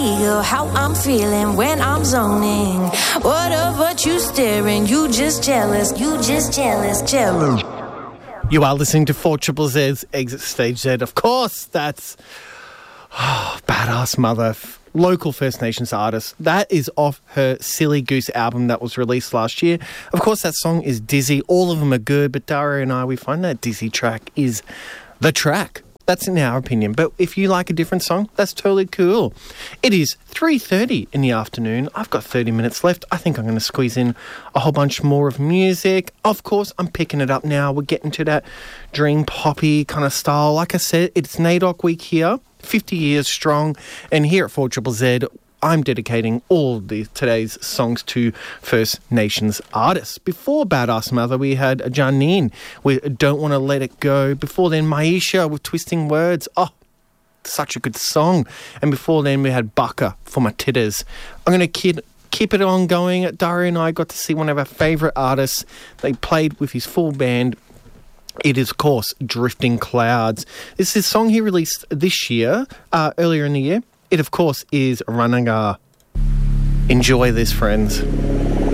How I'm feeling when I'm zoning. What of what you staring? You just jealous. Jealous. You are listening to 4ZZ's Exit Stage Z. Of course, that's Badass Mother, local First Nations artist. That is off her Silly Goose album that was released last year. Of course, that song is Dizzy. All of them are good, but Daria and I, we find that Dizzy track is the track. That's in our opinion. But if you like a different song, that's totally cool. It is 3:30 in the afternoon. I've got 30 minutes left. I think I'm going to squeeze in a whole bunch more of music. Of course, I'm picking it up now. We're getting to that dream poppy kind of style. Like I said, it's NAIDOC week here, 50 years strong. And here at 4ZZZ, I'm dedicating all today's songs to First Nations artists. Before Badass Mother, we had Janine with Don't Want to Let It Go. Before then, Maisha with Twisting Words. Oh, such a good song. And before then, we had Bucka for My Titters. I'm going to keep it on going. Daria and I got to see one of our favourite artists. They played with his full band. It is, of course, Drifting Clouds. This is a song he released this year, earlier in the year. It, of course, is Rananga. Enjoy this, friends.